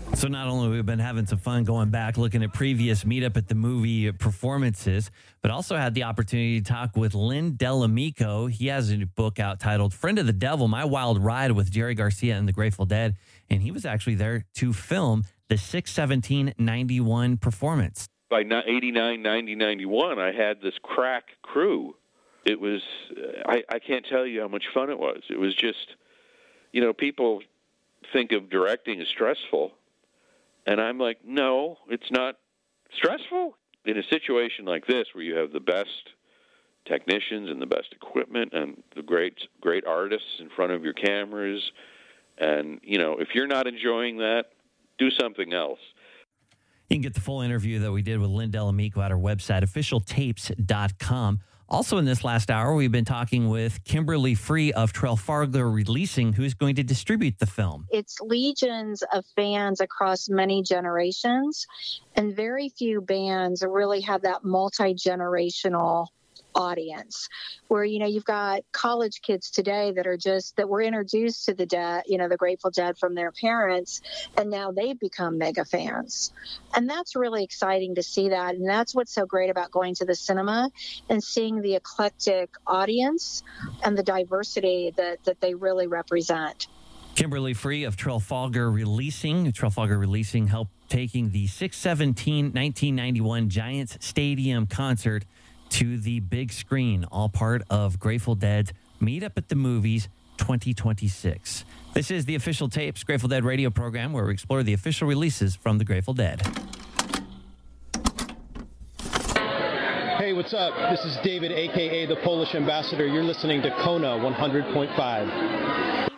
So not only have we been having some fun going back, looking at previous Meet Up at the Movie performances, but also had the opportunity to talk with Lynn Delamico. He has a book out titled Friend of the Devil, My Wild Ride with Jerry Garcia and the Grateful Dead. And he was actually there to film the 6/17/91 performance. By 89, 90, 91, I had this crack crew. It was, I can't tell you how much fun it was. It was just, people think of directing as stressful. And I'm like, no, it's not stressful. In a situation like this where you have the best technicians and the best equipment and the great artists in front of your cameras, and, if you're not enjoying that, do something else. You can get the full interview that we did with Lynn Delamico at our website, officialtapes.com. Also in this last hour, we've been talking with Kimberly Free of Trafalgar Releasing, who's going to distribute the film. It's legions of fans across many generations, and very few bands really have that multi-generational audience where, you've got college kids today that were introduced to the Dead, the Grateful Dead from their parents, and now they've become mega fans. And that's really exciting to see that. And that's what's so great about going to the cinema and seeing the eclectic audience and the diversity that they really represent. Kimberly Free of Trafalgar Releasing. Trafalgar Releasing helped taking the 6/17/1991 Giants Stadium concert to the big screen, all part of Grateful Dead's Meet Up at the Movies 2026. This is the Official Tapes Grateful Dead radio program where we explore the official releases from the Grateful Dead. Hey, what's up? This is David, a.k.a. the Polish Ambassador. You're listening to Kona 100.5.